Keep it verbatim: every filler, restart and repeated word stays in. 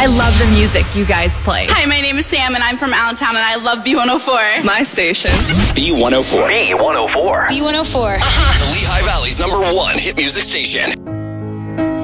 I love the music you guys play. Hi, my name is Sam, and I'm from Allentown, and I love B one oh four. My station. B one oh four. B one oh four. B one oh four. The Lehigh Valley's number one hit music station.